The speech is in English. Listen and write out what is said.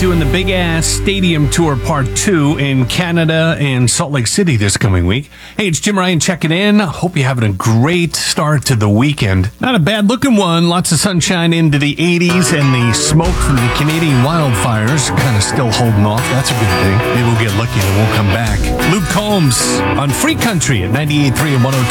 doing the Big Ass Stadium Tour Part 2 in Canada and Salt Lake City this coming week. Hey, it's Jim Ryan checking in. Hope you're having a great start to the weekend. Not a bad looking one. Lots of sunshine into the 80s and the smoke from the Canadian wildfires kind of still holding off. That's a good thing. Maybe we'll get lucky and it won't come back. Luke Combs on Free Country at 98.3 and 102.